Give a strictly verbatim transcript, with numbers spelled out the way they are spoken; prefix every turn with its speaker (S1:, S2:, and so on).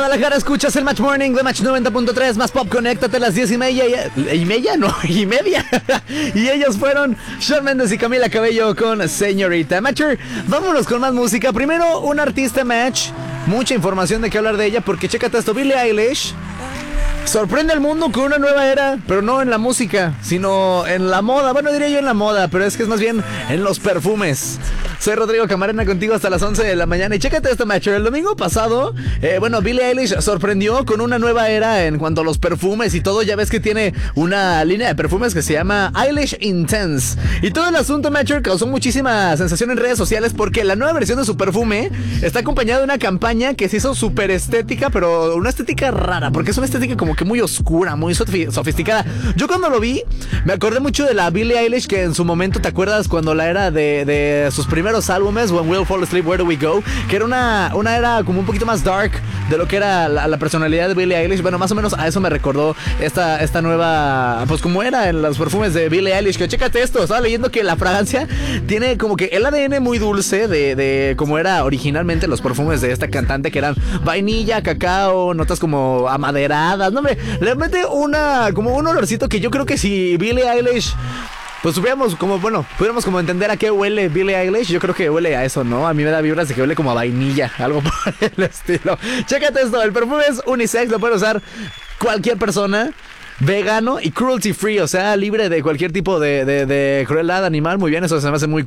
S1: Guadalajara, escuchas el Match Morning de Match noventa punto tres, más pop, conéctate a las diez y media. ¿Y, y media? No, y media. Y ellos fueron Shawn Mendes y Camila Cabello con Señorita. Matcher, vámonos con más música. Primero, un artista, Match. Mucha información de qué hablar de ella, porque chécate esto, Billie Eilish sorprende al mundo con una nueva era, pero no en la música, sino en la moda. Bueno, diría yo en la moda, pero es que es más bien en los perfumes. Soy Rodrigo Camarena, contigo hasta las once de la mañana. Y chécate esto, Matcher. El domingo pasado, eh, bueno, Billie Eilish sorprendió con una nueva era en cuanto a los perfumes y todo. Ya ves que tiene una línea de perfumes que se llama Eilish Intense. Y todo el asunto, Matcher, causó muchísima sensación en redes sociales porque la nueva versión de su perfume está acompañada de una campaña que se hizo súper estética, pero una estética rara, porque es una estética como que muy oscura, muy sofisticada. Yo cuando lo vi, me acordé mucho de la Billie Eilish que en su momento, ¿te acuerdas? Cuando la era de, de sus primeros álbumes, When We'll Fall Asleep, Where Do We Go, que era una, una era como un poquito más dark de lo que era la, la personalidad de Billie Eilish. Bueno, más o menos a eso me recordó esta, esta nueva, pues como era en los perfumes de Billie Eilish. Que chécate esto, estaba leyendo que la fragancia tiene como que el A D N muy dulce de, de como era originalmente los perfumes de esta cantante, que eran vainilla, cacao, notas como amaderadas. No, me le mete una, como un olorcito que yo creo que si Billie Eilish, pues supiéramos como, bueno, pudiéramos como entender a qué huele Billie Eilish, yo creo que huele a eso, ¿no? A mí me da vibras de que huele como a vainilla, algo por el estilo. Chécate esto, el perfume es unisex, lo puede usar cualquier persona, vegano y cruelty free, o sea, libre de cualquier tipo de, de, de crueldad animal. Muy bien, eso se me hace muy